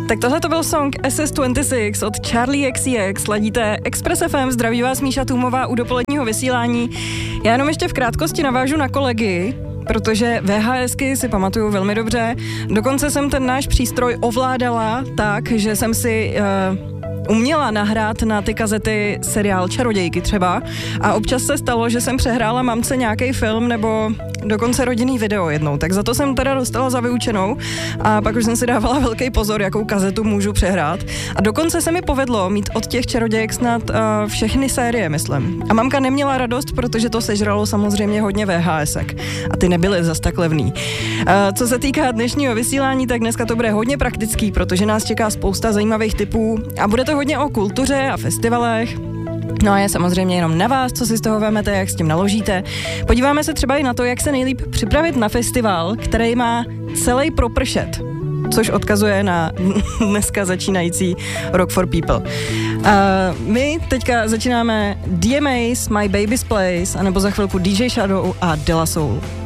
Tak tohle to byl song SS26 od Charlie XCX. Ladíte Express FM, zdraví vás Míša Tůmová u dopoledního vysílání. Já jenom ještě v krátkosti navážu na kolegy, protože VHSky si pamatuju velmi dobře. Dokonce jsem ten náš přístroj ovládala tak, že jsem si uměla nahrát na ty kazety seriál Čarodějky třeba a občas se stalo, že jsem přehrála mamce nějaký film nebo dokonce rodinný video jednou, tak za to jsem teda dostala za vyučenou a pak už jsem si dávala velký pozor, jakou kazetu můžu přehrát a dokonce se mi povedlo mít od těch Čarodějek snad všechny série, myslím. A mamka neměla radost, protože to sežralo samozřejmě hodně VHSek a ty nebyly zas tak levný. Co se týká dnešního vysílání, tak dneska to bude hodně praktický, protože nás čeká spousta zajímavých tipů a bude to hodně o kultuře a festivalech. No a je samozřejmě jenom na vás, co si z toho vemete, jak s tím naložíte. Podíváme se třeba i na to, jak se nejlíp připravit na festival, který má celý propršet, což odkazuje na dneska začínající Rock for People. My teďka začínáme DMA's My Baby's Place, anebo za chvilku DJ Shadow a De La Soul.